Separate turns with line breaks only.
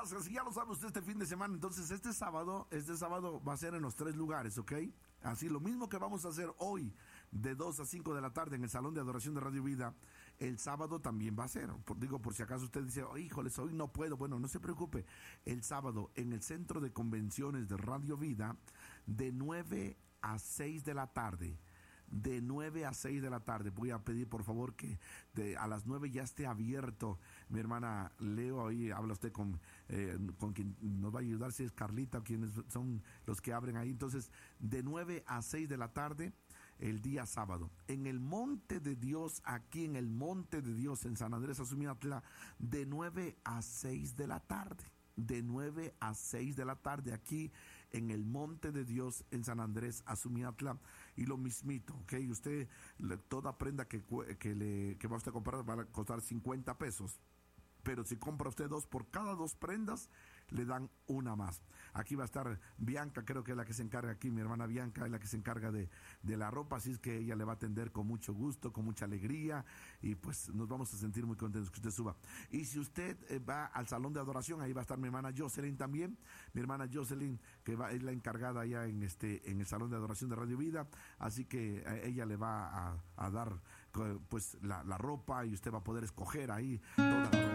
gracias. Y ya lo sabe usted este fin de semana. Entonces, este sábado va a ser en los 3 lugares, ¿ok? Así, lo mismo que vamos a hacer hoy, de 2 a 5 de la tarde en el Salón de Adoración de Radio Vida, el sábado también va a ser. Por si acaso usted dice, oh, híjoles, hoy no puedo. Bueno, no se preocupe. El sábado en el Centro de Convenciones de Radio Vida, de 9 a 6 de la tarde. De 9 a 6 de la tarde. Voy a pedir por favor que a las 9 ya esté abierto. Mi hermana Leo, ahí habla usted con quien nos va a ayudar, si es Carlita o quienes son los que abren ahí. Entonces, de 9 a 6 de la tarde, el día sábado, en el Monte de Dios, aquí en el Monte de Dios, en San Andrés Azumiatla, de 9 a 6 de la tarde. De 9 a 6 de la tarde, aquí en el Monte de Dios, en San Andrés Azumiatla. Y lo mismito, ¿ok? Usted, toda prenda que va usted a comprar va a costar 50 pesos. Pero si compra usted 2, por cada 2 prendas le dan una más. Aquí va a estar Bianca, creo que es la que se encarga aquí, mi hermana Bianca es la que se encarga de la ropa, así es que ella le va a atender con mucho gusto, con mucha alegría, y pues nos vamos a sentir muy contentos que usted suba. Y si usted va al salón de adoración, ahí va a estar mi hermana Jocelyn también, mi hermana Jocelyn, que es la encargada allá en el salón de adoración de Radio Vida, así que ella le va a dar pues la ropa, y usted va a poder escoger ahí toda la ropa